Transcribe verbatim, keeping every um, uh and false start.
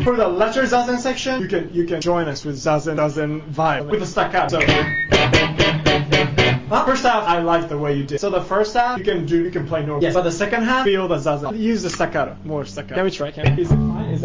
For the letter zazen section, you can you can join us with zazen zazen vibe with the staccato. So, huh? First half, I like the way you did. So the first half, you can do you can play normal. Yes. But the second half, feel the zazen. Use the staccato, more staccato. Can we try? Can we? Is it fine? Is